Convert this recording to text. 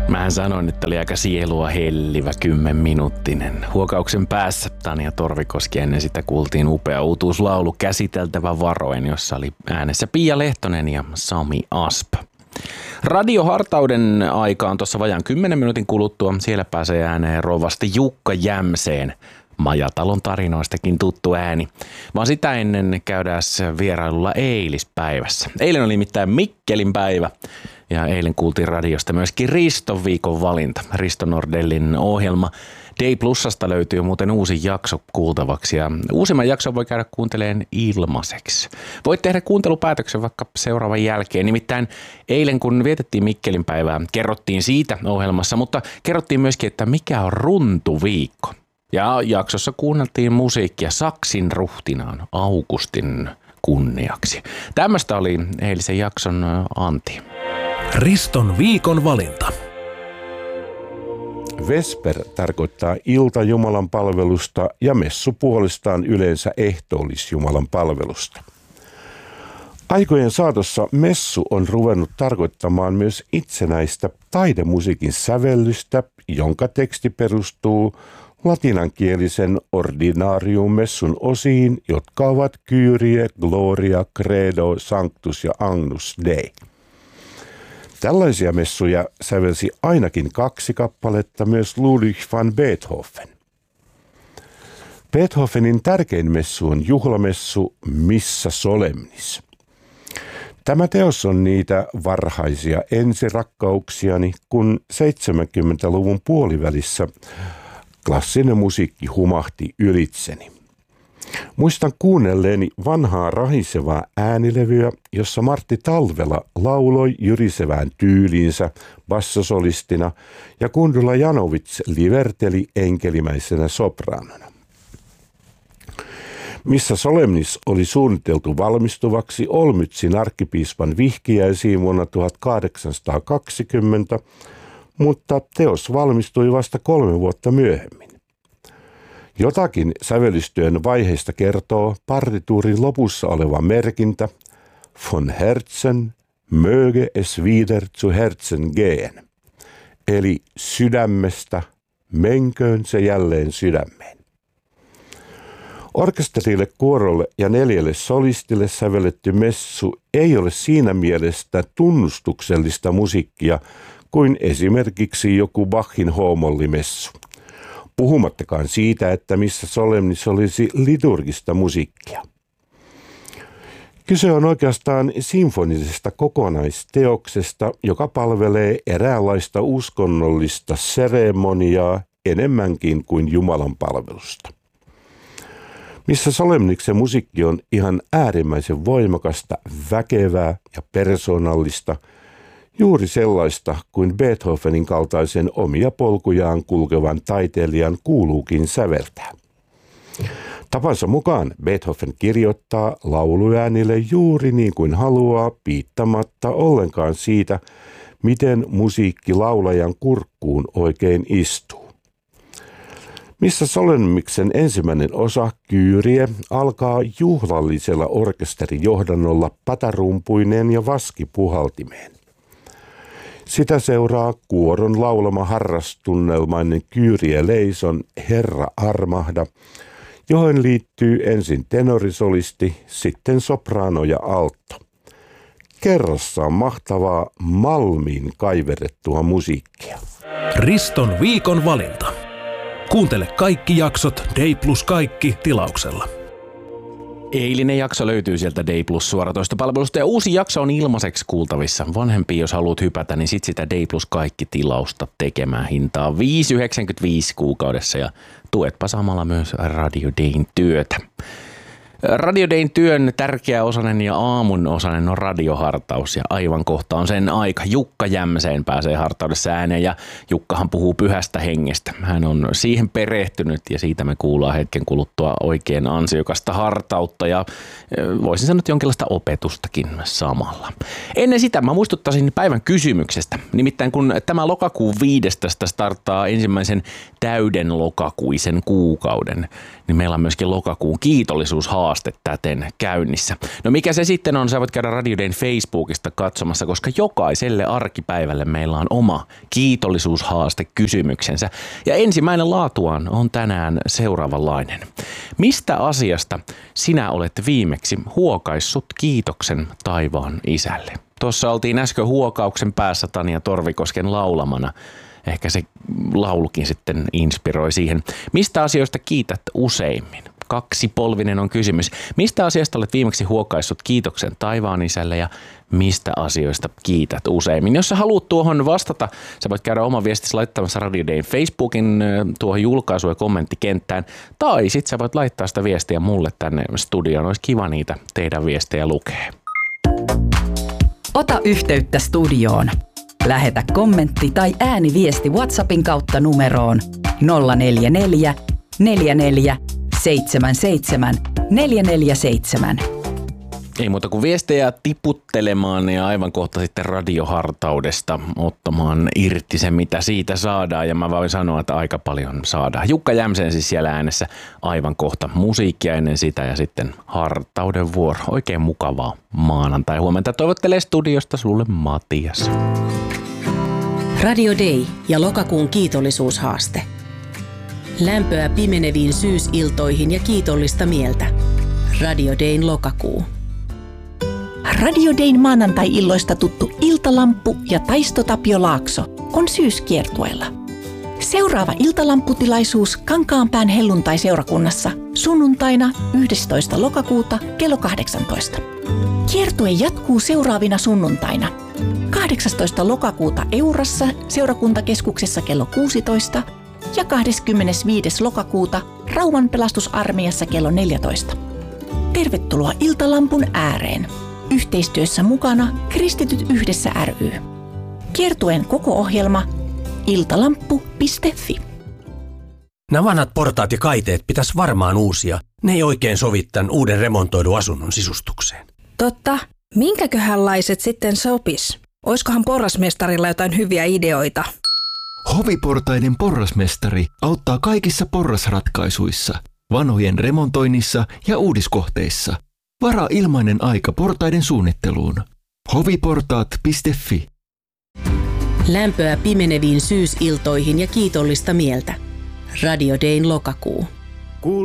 Mähän sanoin, että oli aika sielua hellivä 10-minuuttinen. Huokauksen päässä Tanja Torvikoski, ennen sitä kuultiin upea uutuuslaulu Käsiteltävä varoen, jossa oli äänessä Pia Lehtonen ja Sami Asp. Radiohartauden aikaan tuossa vajaan 10 minuutin kuluttua. Siellä pääsee ääneen rovasti Jukka Jämseen. Majatalon tarinoistakin tuttu ääni. Vaan sitä ennen käydään vierailulla eilispäivässä. Eilen oli nimittäin Mikkelin päivä. Ja eilen kuultiin radiosta myöskin Riston viikon valinta. Risto Nordellin ohjelma D+:sta löytyy muuten uusi jakso kuultavaksi. Ja uusimman jakson voi käydä kuuntelemaan ilmaiseksi. Voit tehdä kuuntelupäätöksen vaikka seuraavan jälkeen. Nimittäin eilen kun vietettiin Mikkelin päivää, kerrottiin siitä ohjelmassa. Mutta kerrottiin myöskin, että mikä on runtuviikko. Ja jaksossa kuunneltiin musiikkia Saksin ruhtinaan Augustin kunniaksi. Tämmöistä oli eilisen jakson anti. Riston viikon valinta. Vesper tarkoittaa ilta Jumalan palvelusta ja messu puolestaan yleensä ehtoollis Jumalan palvelusta. Aikojen saatossa messu on ruvennut tarkoittamaan myös itsenäistä taidemusiikin sävellystä, jonka teksti perustuu latinankielisen ordinarium-messun osiin, jotka ovat Kyrie, Gloria, Credo, Sanctus ja Agnus Dei. Tällaisia messuja sävelsi ainakin 2 kappaletta myös Ludwig van Beethoven. Beethovenin tärkein messu on juhlamessu Missa Solemnis. Tämä teos on niitä varhaisia ensirakkauksiani, kun 70-luvun puolivälissä klassinen musiikki humahti ylitseni. Muistan kuunnelleeni vanhaa rahisevaa äänilevyä, jossa Martti Talvela lauloi jyrisevään tyyliinsä bassosolistina ja Kundula Janowitz liverteli enkelimäisenä sopraanona. Missä Solemnis oli suunniteltu valmistuvaksi Olmützin arkkipiispan vihkiäisiin vuonna 1820, mutta teos valmistui vasta 3 vuotta myöhemmin. Jotakin sävellystyön vaiheista kertoo partituurin lopussa oleva merkintä von Herzen möge es wieder zu Herzen gehen, eli sydämestä menköön se jälleen sydämeen. Orkesterille, kuorolle ja 4 solistille sävelletty messu ei ole siinä mielessä tunnustuksellista musiikkia kuin esimerkiksi joku Bachin H-mollimessu. Puhumattakaan siitä, että missä Solemnis olisi liturgista musiikkia. Kyse on oikeastaan sinfonisesta kokonaisteoksesta, joka palvelee eräänlaista uskonnollista seremoniaa enemmänkin kuin Jumalan palvelusta. Missä Solemniksen musiikki on ihan äärimmäisen voimakasta, väkevää ja persoonallista, juuri sellaista kuin Beethovenin kaltaisen omia polkujaan kulkevan taiteilijan kuuluukin säveltää. Tapansa mukaan Beethoven kirjoittaa lauluäänille juuri niin kuin haluaa, piittamatta ollenkaan siitä, miten musiikki laulajan kurkkuun oikein istuu. Missä Solemniksen ensimmäinen osa, Kyrie, alkaa juhlallisella orkesterijohdannolla patarumpuineen ja vaskipuhaltimeen. Sitä seuraa kuoron laulama harrastunnelmainen Kyrie Leison Herra armahda, johon liittyy ensin tenorisolisti, sitten sopraano ja altto. Kerrassaan mahtavaa malmiin kaiverrettua musiikkia. Riston viikon valinta. Kuuntele kaikki jaksot D+Kaikki tilauksella. Eilinen jakso löytyy sieltä D+ suoratoistopalvelusta ja uusi jakso on ilmaiseksi kuultavissa. Vanhempi, jos haluat hypätä, niin sit sitä D+ Kaikki tilausta tekemään hintaa 5,95 kuukaudessa ja tuetpa samalla myös Radio Dayn työtä. Radio Dayn työn tärkeä osanen ja aamun osanen on radiohartaus ja aivan kohta on sen aika. Jukka Jämseen pääsee hartaudessa ääneen ja Jukkahan puhuu pyhästä hengestä. Hän on siihen perehtynyt ja siitä me kuullaan hetken kuluttua oikein ansiokasta hartautta ja voisin sanoa jonkinlaista opetustakin samalla. Ennen sitä mä muistuttaisin päivän kysymyksestä. Nimittäin kun tämä lokakuun 15. starttaa ensimmäisen täyden lokakuisen kuukauden, niin meillä on myöskin lokakuun kiitollisuushaaste. haaste täten käynnissä. No mikä se sitten on, sä voit käydä Radio Dayn Facebookista katsomassa, koska jokaiselle arkipäivälle meillä on oma kiitollisuushaaste kysymyksensä. Ja ensimmäinen laatuaan on tänään seuraavanlainen. Mistä asiasta sinä olet viimeksi huokaissut kiitoksen taivaan isälle? Tuossa oltiin äsken huokauksen päässä Tania Torvikosken laulamana. Ehkä se laulukin sitten inspiroi siihen. Mistä asioista kiität useimmin? Kaksipolvinen on kysymys. Mistä asiasta olet viimeksi huokaissut kiitoksen taivaan isälle ja mistä asioista kiität useimmin? Jos sä haluat tuohon vastata, sä voit käydä oma viestissä laittamassa Radio Dayn Facebookin tuohon julkaisu- ja kommenttikenttään. Tai sit sä voit laittaa sitä viestiä mulle tänne studioon. Olisi kiva niitä teidän viestejä lukea. Ota yhteyttä studioon. Lähetä kommentti tai ääniviesti WhatsAppin kautta numeroon 044 44 77 447. Ei muuta kuin viestejä tiputtelemaan ja aivan kohta sitten radiohartaudesta ottamaan irti se, mitä siitä saadaan. Ja mä voin sanoa, että aika paljon saadaan. Jukka Jämseen siis siellä äänessä aivan kohta musiikkia ennen sitä ja sitten hartauden vuoro. Oikein mukavaa maanantai-huomenta. Toivottelee studiosta sulle Matias. Radio Day ja lokakuun kiitollisuushaaste. Lämpöä pimeneviin syysiltoihin ja kiitollista mieltä. Radio Dayn lokakuu. Radio Dayn maanantai-illoista tuttu Iltalamppu ja Taisto Tapio Laakso on syyskiertueella. Seuraava iltalampputilaisuus Kankaanpään helluntai-seurakunnassa sunnuntaina 11. lokakuuta kello 18. Kiertue jatkuu seuraavina sunnuntaina. 18. lokakuuta Eurassa seurakuntakeskuksessa kello 16 ja 25. lokakuuta Rauman pelastusarmeijassa kello 14. Tervetuloa Iltalampun ääreen. Yhteistyössä mukana Kristityt yhdessä ry. Kiertueen koko ohjelma iltalamppu.fi. Nämä vanhat portaat ja kaiteet pitäisi varmaan uusia. Ne ei oikein sovi tämän uuden remontoidun asunnon sisustukseen. Totta. Minkäköhänlaiset sitten sopis? Oiskohan porrasmestarilla jotain hyviä ideoita? Hoviportaiden porrasmestari auttaa kaikissa porrasratkaisuissa, vanhojen remontoinnissa ja uudiskohteissa. Varaa ilmainen aika portaiden suunnitteluun. hoviportaat.fi. Lämpöä pimeneviin syysiltoihin ja kiitollista mieltä. Radio Dayn lokakuu.